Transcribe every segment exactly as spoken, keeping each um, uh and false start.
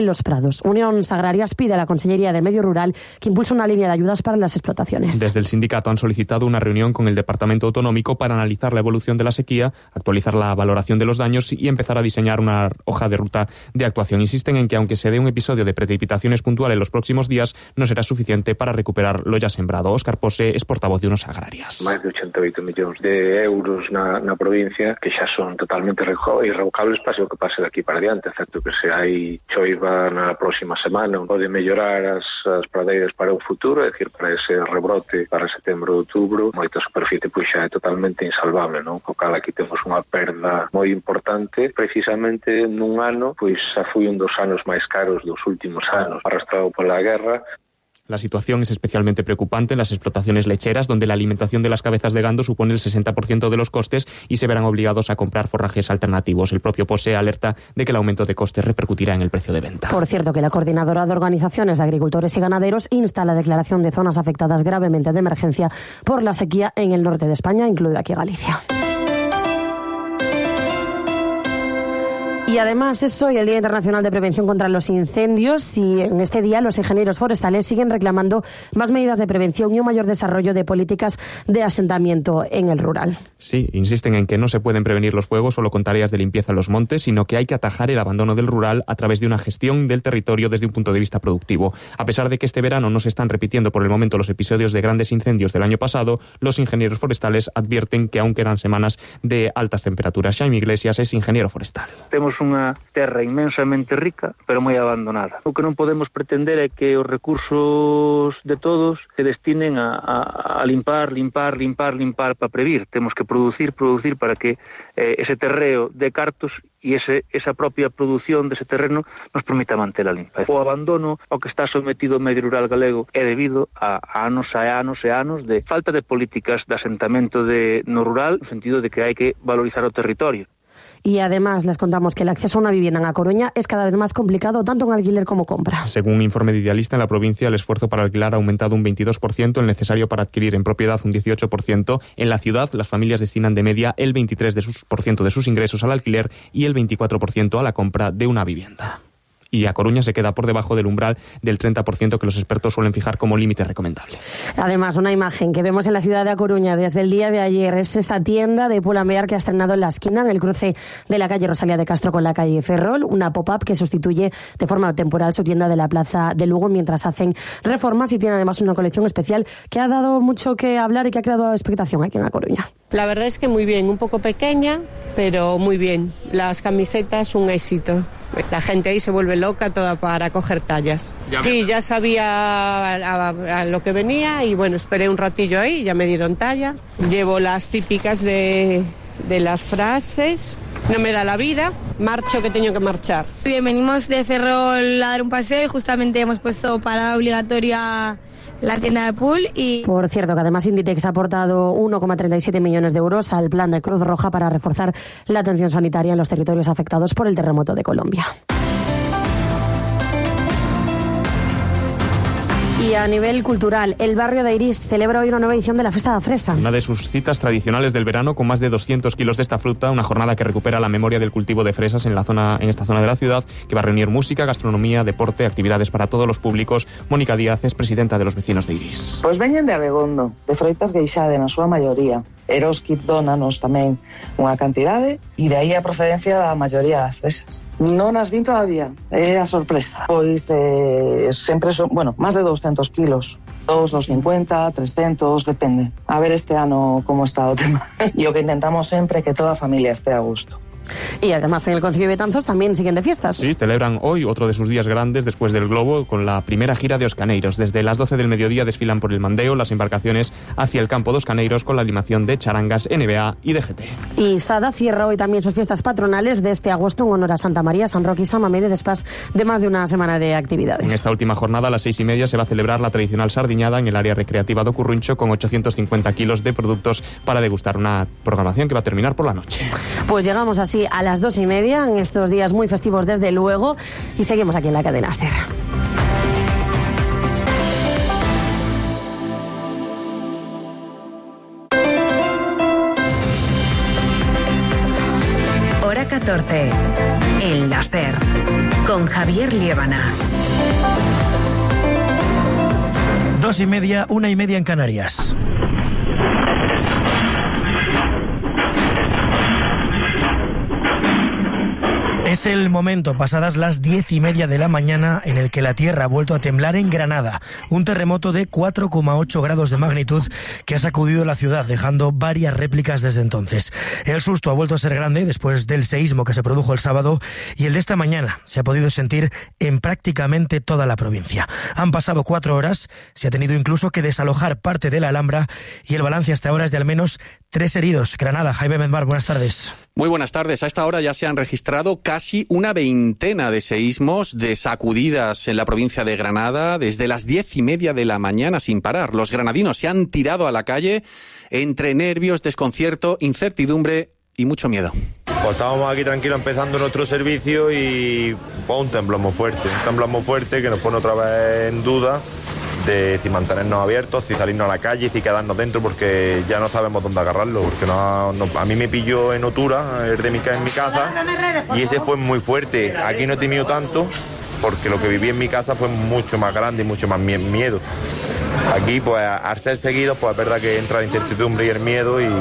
Los Prados. Unión Agrarias pide a la Consellería de Medio Rural que impulse una línea de ayudas para las explotaciones. Desde el sindicato han solicitado una reunión con el Departamento Autonómico para analizar la evolución de la sequía, actualizar la valoración de los daños y empezar a diseñar una hoja de ruta de actuación. Insisten en que aunque se dé un episodio de precipitaciones puntuales en los próximos días, no será suficiente para recuperar lo ya sembrado. Óscar Pose es portavoz de Unión Agrarias. Máis de ochenta e oito millóns de euros na, na provincia que xa son totalmente irrevocables pase o que pase de aquí para diante, excepto que se hai choiva na próxima semana pode mellorar as, as pradeiras para o futuro, é dicir, para ese rebrote para setembro, outubro, moita superficie pois xa é totalmente insalvable, non? Co cal aquí temos unha perda moi importante, precisamente nun ano, pois xa foi un dos anos máis caros dos últimos anos, arrastrado pola guerra. La situación es especialmente preocupante en las explotaciones lecheras, donde la alimentación de las cabezas de gando supone el sesenta por ciento de los costes y se verán obligados a comprar forrajes alternativos. El propio Pose alerta de que el aumento de costes repercutirá en el precio de venta. Por cierto, que la Coordinadora de Organizaciones de Agricultores y Ganaderos insta la declaración de zonas afectadas gravemente de emergencia por la sequía en el norte de España, incluida aquí Galicia. Y además es hoy el Día Internacional de Prevención contra los Incendios y en este día los ingenieros forestales siguen reclamando más medidas de prevención y un mayor desarrollo de políticas de asentamiento en el rural. Sí, insisten en que no se pueden prevenir los fuegos solo con tareas de limpieza en los montes, sino que hay que atajar el abandono del rural a través de una gestión del territorio desde un punto de vista productivo. A pesar de que este verano no se están repitiendo por el momento los episodios de grandes incendios del año pasado, los ingenieros forestales advierten que aún quedan semanas de altas temperaturas. Xaime Iglesias es ingeniero forestal. Temos unha terra inmensamente rica, pero moi abandonada. O que non podemos pretender é que os recursos de todos se destinen a, a, a limpar, limpar, limpar, limpar para previr. Temos que producir, producir para que eh, ese terreo de cartos e ese, esa propia produción dese terreno nos permita manter a limpeza. O abandono ao que está sometido o medio rural galego é debido a anos e anos e anos de falta de políticas de asentamento de, no rural, no sentido de que hai que valorizar o territorio. Y además les contamos que el acceso a una vivienda en A Coruña es cada vez más complicado, tanto en alquiler como compra. Según un informe de Idealista, en la provincia el esfuerzo para alquilar ha aumentado un veintidós por ciento, el necesario para adquirir en propiedad un dieciocho por ciento. En la ciudad, las familias destinan de media el veintitrés por ciento de sus ingresos al alquiler y el veinticuatro por ciento a la compra de una vivienda. Y A Coruña se queda por debajo del umbral del treinta por ciento que los expertos suelen fijar como límite recomendable. Además, una imagen que vemos en la ciudad de A Coruña desde el día de ayer es esa tienda de Pull&Bear que ha estrenado en la esquina, en el cruce de la calle Rosalía de Castro con la calle Ferrol, una pop-up que sustituye de forma temporal su tienda de la Plaza de Lugo mientras hacen reformas, y tiene además una colección especial que ha dado mucho que hablar y que ha creado expectación aquí en A Coruña. La verdad es que muy bien, un poco pequeña, pero muy bien. Las camisetas, un éxito. La gente ahí se vuelve loca toda para coger tallas. Ya sí, ya sabía a, a, a lo que venía y bueno, esperé un ratillo ahí, ya me dieron talla. Llevo las típicas de, de las frases. No me da la vida, marcho que tengo que marchar. Bien, venimos de Ferrol a dar un paseo y justamente hemos puesto parada obligatoria la tienda de Pool. Y por cierto, que además Inditex ha aportado uno coma treinta y siete millones de euros al plan de Cruz Roja para reforzar la atención sanitaria en los territorios afectados por el terremoto de Colombia. Y a nivel cultural, el barrio de Irís celebra hoy una nueva edición de la Festa da Fresa. Una de sus citas tradicionales del verano, con más de doscientos kilos de esta fruta, una jornada que recupera la memoria del cultivo de fresas en la zona, en esta zona de la ciudad, que va a reunir música, gastronomía, deporte, actividades para todos los públicos. Mónica Díaz es presidenta de los vecinos de Irís. Pois veñen de Abegondo, de froitas Gueixade na súa maioría. Eroski donanos tamén unha cantidade e de aí a procedencia da maioría das fresas. Non as vin todavía, é a sorpresa. Pois eh, sempre son, bueno, máis de doscientos kilos. doscientos cincuenta, trescientos, depende. A ver este ano como está o tema. E o que intentamos sempre é que toda a familia esté a gusto. Y además en el Concello de Betanzos también siguen de fiestas. Sí, celebran hoy otro de sus días grandes después del Globo con la primera gira de Os Caneiros. Desde las doce del mediodía desfilan por el Mandeo las embarcaciones hacia el campo dos Caneiros con la animación de charangas, N B A y D G T. Y Sada cierra hoy también sus fiestas patronales de este agosto en honor a Santa María, San Roque y San Mamede, después de más de una semana de actividades. En esta última jornada a las seis y media se va a celebrar la tradicional sardiñada en el área recreativa do Curruncho con ochocientos cincuenta kilos de productos para degustar, una programación que va a terminar por la noche. Pues llegamos así a las dos y media en estos días muy festivos desde luego y seguimos aquí en la cadena SER. Hora catorce en la SER. con Javier Liébana. Dos y media, una y media en Canarias. Es el momento, pasadas las diez y media de la mañana, en el que la tierra ha vuelto a temblar en Granada. Un terremoto de cuatro coma ocho grados de magnitud que ha sacudido la ciudad, dejando varias réplicas desde entonces. El susto ha vuelto a ser grande después del seísmo que se produjo el sábado, y el de esta mañana se ha podido sentir en prácticamente toda la provincia. Han pasado cuatro horas, se ha tenido incluso que desalojar parte de la Alhambra, y el balance hasta ahora es de al menos tres heridos. Granada, Jaime Benmar, buenas tardes. Muy buenas tardes. A esta hora ya se han registrado casi una veintena de seísmos, de sacudidas en la provincia de Granada, desde las diez y media de la mañana sin parar. Los granadinos se han tirado a la calle entre nervios, desconcierto, incertidumbre y mucho miedo. Pues estábamos aquí tranquilos empezando nuestro servicio y pues, un temblor muy fuerte, un temblor muy fuerte que nos pone otra vez en duda de si mantenernos abiertos, si salirnos a la calle, si quedarnos dentro, porque ya no sabemos dónde agarrarlo, porque no, no, a mí me pilló en Otura, el de mi, en mi casa, y ese fue muy fuerte. Aquí no he tenido tanto, porque lo que viví en mi casa fue mucho más grande y mucho más miedo. Aquí, pues, al ser seguidos, pues es verdad que entra la incertidumbre y el miedo, y,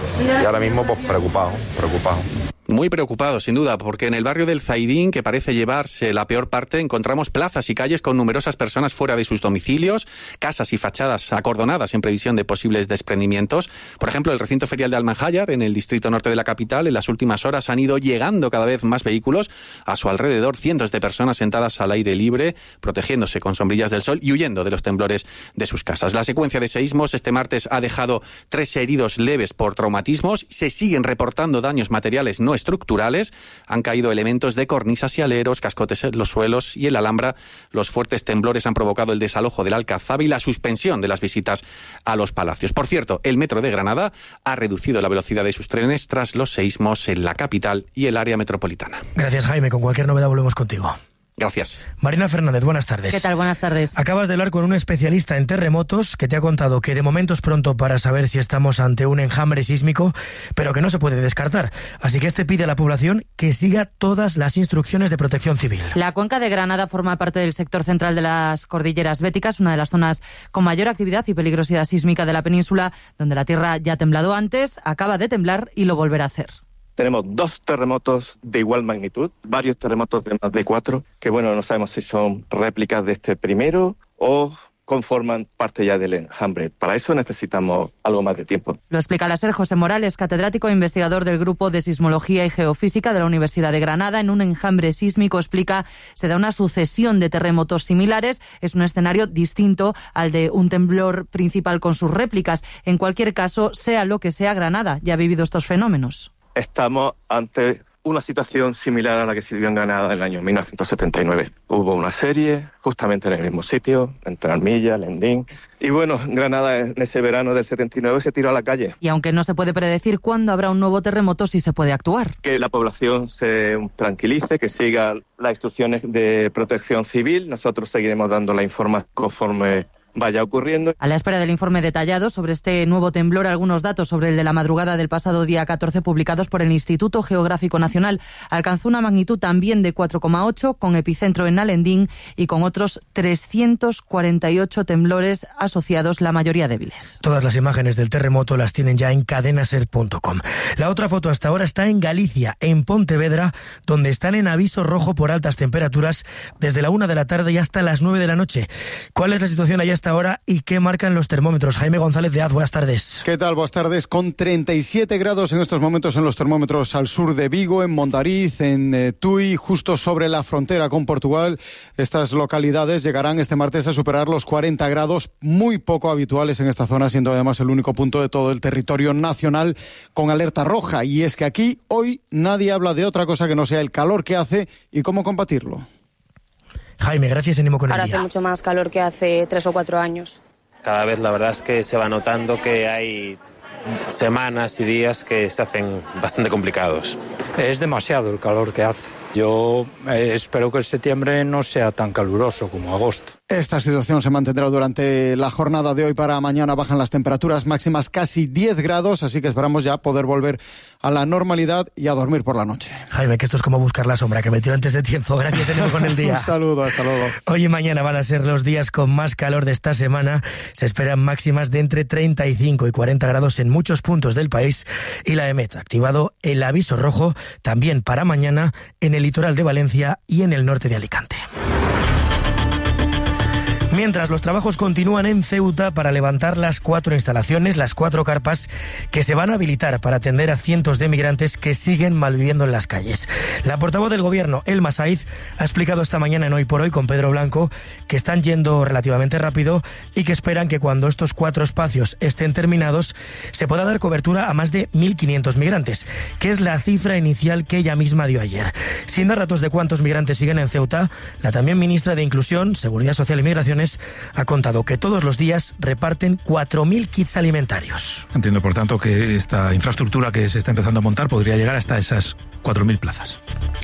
y ahora mismo, pues, preocupado, preocupado. Muy preocupado, sin duda, porque en el barrio del Zaidín, que parece llevarse la peor parte, encontramos plazas y calles con numerosas personas fuera de sus domicilios, casas y fachadas acordonadas en previsión de posibles desprendimientos. Por ejemplo, el recinto ferial de Almanjayar, en el distrito norte de la capital, en las últimas horas han ido llegando cada vez más vehículos. A su alrededor, cientos de personas sentadas al aire libre, protegiéndose con sombrillas del sol y huyendo de los temblores de sus casas. La secuencia de seísmos este martes ha dejado tres heridos leves por traumatismos. Se siguen reportando daños materiales no estructurales. Han caído elementos de cornisas y aleros, cascotes en los suelos y en la Alhambra. Los fuertes temblores han provocado el desalojo del Alcazaba y la suspensión de las visitas a los palacios. Por cierto, el metro de Granada ha reducido la velocidad de sus trenes tras los seísmos en la capital y el área metropolitana. Gracias, Jaime. Con cualquier novedad volvemos contigo. Gracias. Marina Fernández, buenas tardes. ¿Qué tal? Buenas tardes. Acabas de hablar con un especialista en terremotos que te ha contado que de momento es pronto para saber si estamos ante un enjambre sísmico, pero que no se puede descartar. Así que este pide a la población que siga todas las instrucciones de protección civil. La cuenca de Granada forma parte del sector central de las cordilleras béticas, una de las zonas con mayor actividad y peligrosidad sísmica de la península, donde la tierra ya ha temblado antes, acaba de temblar y lo volverá a hacer. Tenemos dos terremotos de igual magnitud, varios terremotos de más de cuatro, que bueno, no sabemos si son réplicas de este primero o conforman parte ya del enjambre. Para eso necesitamos algo más de tiempo. Lo explica la SER José Morales, catedrático e investigador del Grupo de Sismología y Geofísica de la Universidad de Granada. En un enjambre sísmico, explica, se da una sucesión de terremotos similares. Es un escenario distinto al de un temblor principal con sus réplicas. En cualquier caso, sea lo que sea, Granada ya ha vivido estos fenómenos. Estamos ante una situación similar a la que se vivió en Granada en el año mil novecientos setenta y nueve. Hubo una serie justamente en el mismo sitio, entre Armilla, Lendín. Y bueno, Granada en ese verano del setenta y nueve se tiró a la calle. Y aunque no se puede predecir cuándo habrá un nuevo terremoto, sí se puede actuar. Que la población se tranquilice, que siga las instrucciones de protección civil. Nosotros seguiremos dando la información conforme vaya ocurriendo. A la espera del informe detallado sobre este nuevo temblor, algunos datos sobre el de la madrugada del pasado día catorce publicados por el Instituto Geográfico Nacional. Alcanzó una magnitud también de cuatro coma ocho, con epicentro en Alendín y con otros trescientos cuarenta y ocho temblores asociados, la mayoría débiles. Todas las imágenes del terremoto las tienen ya en cadenaser punto com. La otra foto hasta ahora está en Galicia, en Pontevedra, donde están en aviso rojo por altas temperaturas desde la una de la tarde y hasta las nueve de la noche. ¿Cuál es la situación allá hasta ahora y qué marcan los termómetros? Jaime González de Az, buenas tardes. ¿Qué tal? Buenas tardes. Con treinta y siete grados en estos momentos en los termómetros al sur de Vigo, en Mondariz, en eh, Tui, justo sobre la frontera con Portugal. Estas localidades llegarán este martes a superar los cuarenta grados, muy poco habituales en esta zona, siendo además el único punto de todo el territorio nacional con alerta roja. Y es que aquí hoy nadie habla de otra cosa que no sea el calor que hace y cómo combatirlo. Jaime, gracias, ánimo con el Ahora día. hace mucho más calor que hace tres o cuatro años. Cada vez la verdad es que se va notando que hay semanas y días que se hacen bastante complicados. Es demasiado el calor que hace. Yo eh, espero que el septiembre no sea tan caluroso como agosto. Esta situación se mantendrá durante la jornada de hoy. Para mañana bajan las temperaturas máximas casi diez grados, así que esperamos ya poder volver a la normalidad y a dormir por la noche. Jaime, que esto es como buscar la sombra, que me tiro antes de tiempo. Gracias, Enrique, con el día. Un saludo, hasta luego. Hoy y mañana van a ser los días con más calor de esta semana. Se esperan máximas de entre treinta y cinco y cuarenta grados en muchos puntos del país. Y la EMET ha activado el aviso rojo también para mañana en el litoral de Valencia y en el norte de Alicante. Mientras los trabajos continúan en Ceuta para levantar las cuatro instalaciones, las cuatro carpas que se van a habilitar para atender a cientos de migrantes que siguen malviviendo en las calles. La portavoz del gobierno, Elma Saiz, ha explicado esta mañana en Hoy por Hoy con Pedro Blanco que están yendo relativamente rápido y que esperan que cuando estos cuatro espacios estén terminados se pueda dar cobertura a más de mil quinientos migrantes, que es la cifra inicial que ella misma dio ayer. Sin dar datos de cuántos migrantes siguen en Ceuta, la también ministra de Inclusión, Seguridad Social y Migraciones ha contado que todos los días reparten cuatro mil kits alimentarios. Entiendo, por tanto, que esta infraestructura que se está empezando a montar podría llegar hasta esas cuatro mil plazas.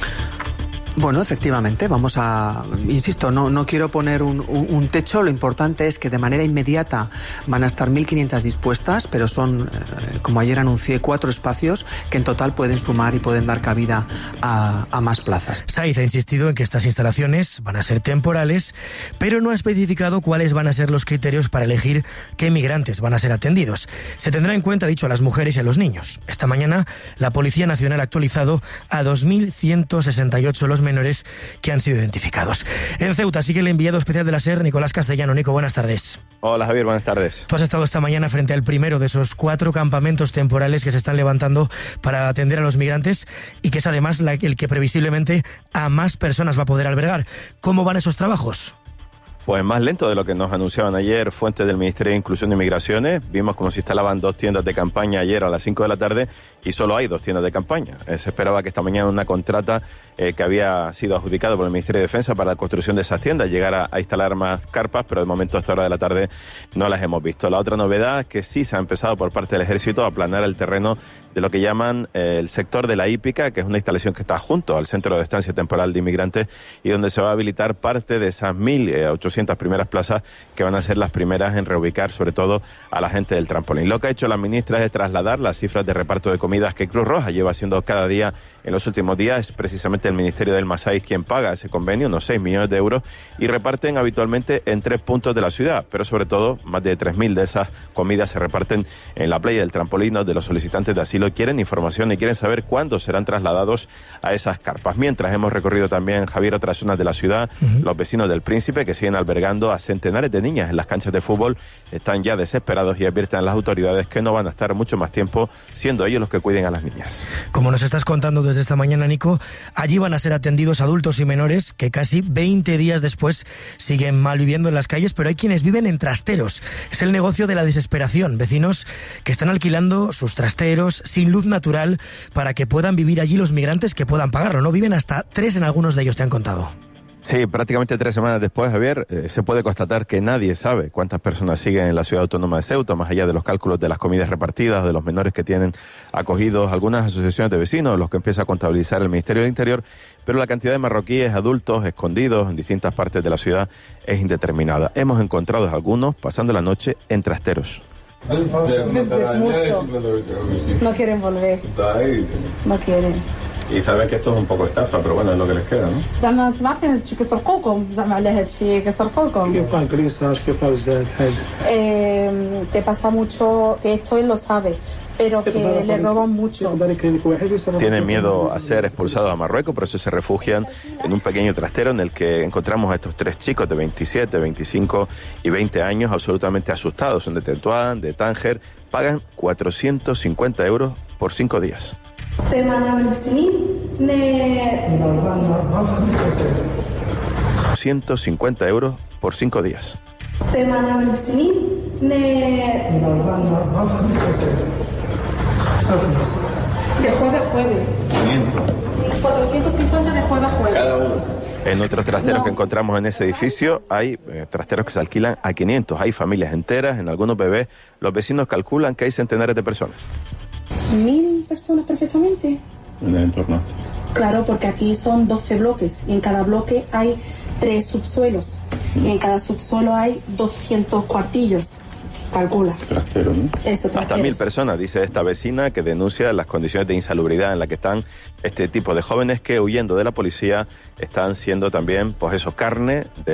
Bueno, efectivamente, vamos a... Insisto, no, no quiero poner un, un, un techo, lo importante es que de manera inmediata van a estar mil quinientas dispuestas, pero son, eh, como ayer anuncié, cuatro espacios que en total pueden sumar y pueden dar cabida a, a más plazas. Saiz ha insistido en que estas instalaciones van a ser temporales, pero no ha especificado cuáles van a ser los criterios para elegir qué migrantes van a ser atendidos. Se tendrá en cuenta, dicho, a las mujeres y a los niños. Esta mañana, la Policía Nacional ha actualizado a dos mil ciento sesenta y ocho los menores que han sido identificados. En Ceuta sigue el enviado especial de la SER, Nicolás Castellano. Nico, buenas tardes. Hola Javier, buenas tardes. Tú has estado esta mañana frente al primero de esos cuatro campamentos temporales que se están levantando para atender a los migrantes y que es además la, el que previsiblemente a más personas va a poder albergar. ¿Cómo van esos trabajos? Pues más lento de lo que nos anunciaban ayer fuentes del Ministerio de Inclusión y Migraciones. Vimos como se instalaban dos tiendas de campaña ayer a las cinco de la tarde y solo hay dos tiendas de campaña. Eh, se esperaba que esta mañana una contrata eh, que había sido adjudicada por el Ministerio de Defensa para la construcción de esas tiendas llegara a instalar más carpas, pero de momento a esta hora de la tarde no las hemos visto. La otra novedad es que sí se ha empezado por parte del Ejército a aplanar el terreno de lo que llaman eh, el sector de la hípica, que es una instalación que está junto al Centro de Estancia Temporal de Inmigrantes y donde se va a habilitar parte de esas mil ochocientas primeras plazas que van a ser las primeras en reubicar sobre todo a la gente del trampolín. Lo que ha hecho la ministra es trasladar las cifras de reparto de comidas que Cruz Roja lleva haciendo cada día en los últimos días. Es precisamente el Ministerio del Masái quien paga ese convenio, unos seis millones de euros, y reparten habitualmente en tres puntos de la ciudad, pero sobre todo más de tres mil de esas comidas se reparten en la playa del trampolín, donde los solicitantes de asilo quieren información y quieren saber cuándo serán trasladados a esas carpas. Mientras hemos recorrido también, Javier, otras zonas de la ciudad, uh-huh. Los vecinos del Príncipe, que siguen albergando a centenares de niñas en las canchas de fútbol, están ya desesperados y advierten a las autoridades que no van a estar mucho más tiempo siendo ellos los que cuiden a las niñas. Como nos estás contando desde esta mañana, Nico, allí van a ser atendidos adultos y menores que casi veinte días después siguen mal viviendo en las calles, pero hay quienes viven en trasteros. Es el negocio de la desesperación. Vecinos que están alquilando sus trasteros sin luz natural para que puedan vivir allí los migrantes que puedan pagarlo, ¿no? Viven hasta tres en algunos de ellos, te han contado. Sí, prácticamente tres semanas después, Javier, eh, se puede constatar que nadie sabe cuántas personas siguen en la ciudad autónoma de Ceuta, más allá de los cálculos de las comidas repartidas, de los menores que tienen acogidos algunas asociaciones de vecinos, los que empieza a contabilizar el Ministerio del Interior, pero la cantidad de marroquíes adultos escondidos en distintas partes de la ciudad es indeterminada. Hemos encontrado a algunos pasando la noche en trasteros. Mucho. No quieren volver. No quieren. Y saben que esto es un poco estafa, pero bueno, es lo que les queda, ¿no? زعما انتم عارفين هادشي كيسرقوكم زعما على هادشي كيسرقوكم. كيبقى كريساج كيبقى بزاف هاد. Eh, que pasa mucho que esto él lo sabe, pero que le roban mucho. Tienen miedo a ser expulsados a Marruecos, por eso se refugian en un pequeño trastero en el que encontramos a estos tres chicos de veintisiete, veinticinco y veinte años absolutamente asustados. Son de Tetuán, de Tánger, pagan cuatrocientos cincuenta euros por cinco días. ciento cincuenta euros por cinco días. De jueves a jueves. Sí, cuatrocientos cincuenta de jueves a jueves. Cada uno. En otros trasteros no. que encontramos en ese edificio hay eh, trasteros que se alquilan a quinientos. Hay familias enteras, en algunos bebés. Los vecinos calculan que hay centenares de personas. ¿Mil personas perfectamente? En el entorno. Claro, porque aquí son doce bloques y en cada bloque hay tres subsuelos y en cada subsuelo hay doscientos cuartillos. Calcula. Trastero, ¿no? Eso, Hasta trasteros. mil personas, dice esta vecina, que denuncia las condiciones de insalubridad en las que están este tipo de jóvenes que, huyendo de la policía, están siendo también, pues eso, carne de